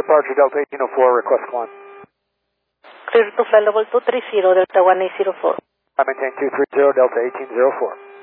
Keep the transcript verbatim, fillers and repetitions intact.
departure Delta eighteen oh four, request climb. Clear to fly level two three zero, Delta one eight zero four. I maintain two three zero, Delta eighteen oh four.